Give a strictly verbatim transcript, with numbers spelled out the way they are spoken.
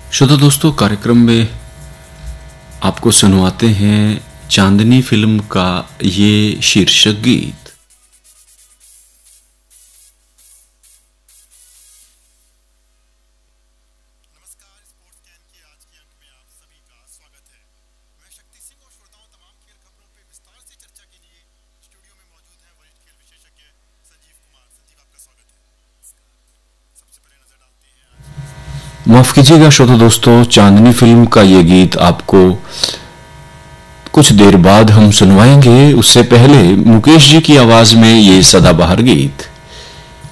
श्रोता दोस्तों, कार्यक्रम में आपको सुनवाते हैं चांदनी फिल्म का ये शीर्षक गीत। नमस्कार, स्पोर्ट्स कैन के आज के अंक में आप सभी का स्वागत है। मैं शक्ति सिंह और श्रोताओं तमाम खेल खबरों पे विस्तार से चर्चा के लिए स्टूडियो में मौजूद हैं वरिष्ठ खेल विशेषज्ञ संजीव कुमार। संजीव, आपका स्वागत है। सबसे पहले नजर डालते हैं आज। माफ कीजिएगा श्रोता दोस्तों, चांदनी फिल्म का ये गीत आपको कुछ देर बाद हम सुनवाएंगे। उससे पहले मुकेश जी की आवाज में ये सदाबहार गीत।